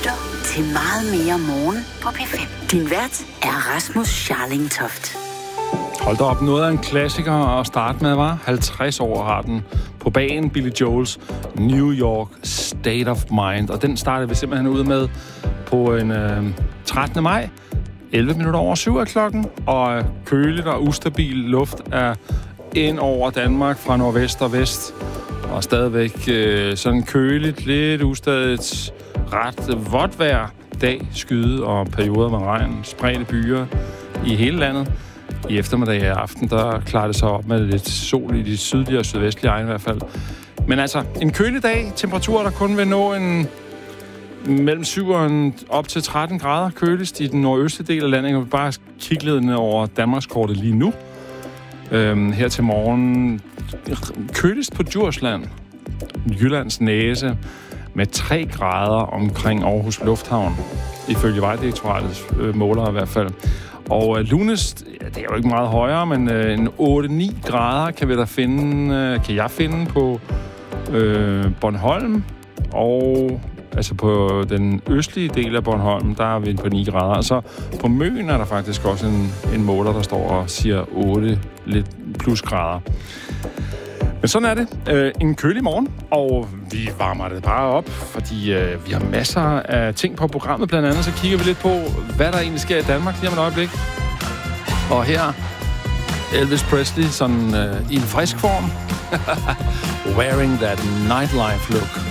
lytter til Meget mere morgen på P5. Din vært er Rasmus Scharlingtoft. Hold da op, noget af en klassiker at starte med, var 50 år har den på banen, Billy Joel's New York State of Mind. Og den startede vi simpelthen ud med på en 13. maj. 11 minutter over 7 er klokken, og køligt og ustabil luft er ind over Danmark fra nordvest og vest. Og stadigvæk sådan køligt, lidt ustadigt, ret vådt vejr, dag, skyde og perioder med regn, spredte byer i hele landet. I eftermiddag og aften, der klarer det sig op med lidt sol i de sydlige og sydvestlige egne i hvert fald. Men altså, en kølig dag, temperaturer, der kun vil nå en mellem 7 og op til 13 grader køligst i den nordøstlige del af landet. Jeg vil bare kigge lidt ned over Danmarkskortet lige nu. Her til morgen køligst på Djursland, Jyllands Næse, med 3 grader omkring Aarhus Lufthavn, ifølge Vejdirektoratets måler i hvert fald. Og Lunes, det er jo ikke meget højere, men en 8-9 grader kan jeg finde på Bornholm, og altså på den østlige del af Bornholm, der er vi på 9 grader. Og så på Møn er der faktisk også en måler, der står og siger 8 lidt plus grader. Men sådan er det. En kølig morgen, og vi varmer det bare op, fordi vi har masser af ting på programmet. Blandt andet så kigger vi lidt på, hvad der egentlig sker i Danmark lige om et øjeblik. Og her Elvis Presley sådan i en frisk form. Wearing that nightlife look.